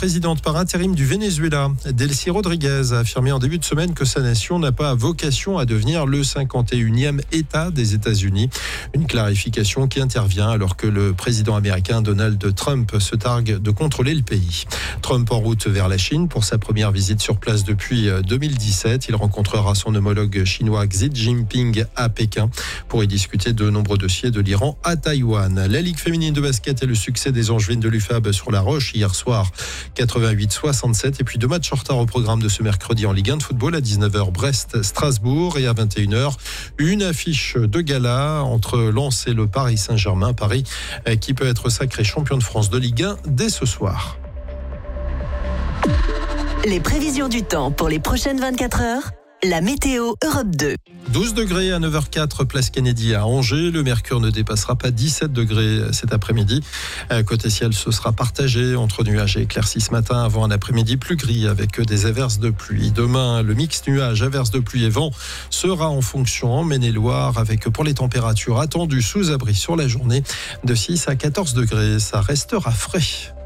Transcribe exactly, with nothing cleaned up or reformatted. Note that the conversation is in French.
présidente par intérim du Venezuela, Delcy Rodriguez, a affirmé en début de semaine que sa nation n'a pas vocation à devenir le cinquante et unième État des États-Unis. Une clarification qui intervient alors que le président américain Donald Trump se targue de contrôler le pays. Trump en route vers la Chine pour sa première visite sur place depuis deux mille dix-sept. Il rencontrera son homologue chinois Xi Jinping à Pékin pour y discuter de nombreux dossiers de l'Iran à Taïwan. La Ligue féminine de basket et le succès des Angevines de l'U F A B sur La Roche hier soir, quatre-vingt-huit soixante-sept. Et puis deux matchs en retard au programme de ce mercredi en Ligue un de football. À dix-neuf heures, Brest-Strasbourg, et à vingt et une heures, une affiche de gala entre Lens et le Paris Saint-Germain. Paris qui peut être sacré champion de France de Ligue un dès ce soir. Les prévisions du temps pour les prochaines vingt-quatre heures. La météo Europe deux. douze degrés à neuf heures quatre, place Kennedy à Angers. Le mercure ne dépassera pas dix-sept degrés cet après-midi. Côté ciel, ce sera partagé entre nuages et éclaircies ce matin, avant un après-midi plus gris avec des averses de pluie. Demain, le mix nuages, averses de pluie et vent sera en fonction en Maine-et-Loire, avec pour les températures attendues sous abri sur la journée de six à quatorze degrés. Ça restera frais.